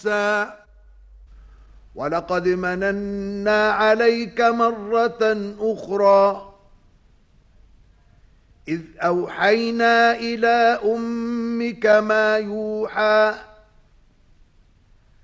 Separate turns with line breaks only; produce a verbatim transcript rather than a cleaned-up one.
موسى ولقد مننا عليك مرة أخرى إذ أوحينا إلى أمك ما يوحى